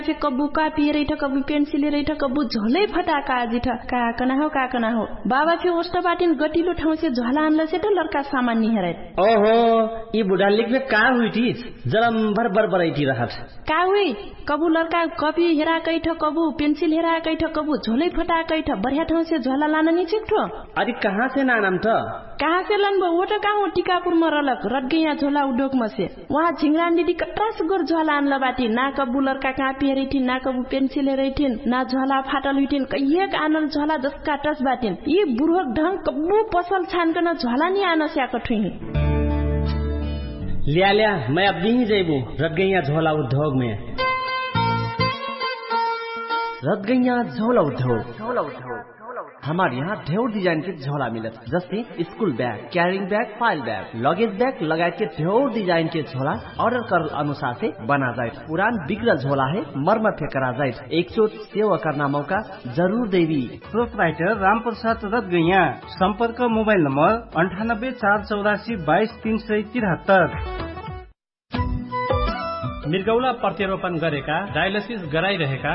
से कबू कापी रैठ कबू पेन्सिल रैठ कबू झोलै फटाका जिठ काकना हो बाबा फे ओस्ट बाटिन गटिलो ठाउँ से झोला आनला से त लड़का सामान नि हेरै ओहो ई बुढा लिखबे का हुइटी जरम भर बरबरैटी रहत का हुई कबू लड़का कपी हेरा कैठ कबू पेन्सिल हेरा कैठ कबू झोलै फटा कैठ बढ़िया ठाउँ से झोला लान नि छिक्ठो अरे कहाँ से नाम त कहाँ से लन वो त कहाँ टिकापुर में रलक रटगैया झोला उद्योग में से वहाँ झिंगरान दीदी कट्रास गोर झोला आनला बाटी ना कबू लड़का कापी हेरैठिन ना कबू पेन्सिल हेरैठिन ना झोला फाटल हुइठिन कहिएक आनल झोला जसका टस बाटिन यी बुढोक ढंग कबू पसल छानकन झोला नि आन स्याक ठुही लिया मैं अब नहीं जेबू रटगैया झोला उद्योग में रटगैया झोला उद्योग हमारे यहाँ ढेर डिजाइन के झोला मिलत जैसे school bag carrying bag file bag luggage bag लगायत के ढेर डिजाइन के झोला ऑर्डर कर अनुसार से बना जाए पुरान बिगड़ल झोला है मरम्मत करा जाए एक चोट सेवा करना मौका जरूर देवी प्रोपराइटर रामप्रसाद रटगैया संपर्क मोबाइल नंबर 9848422373 मृगौला प्रत्यारोपण गरेका डायलिसिस गराइरहेका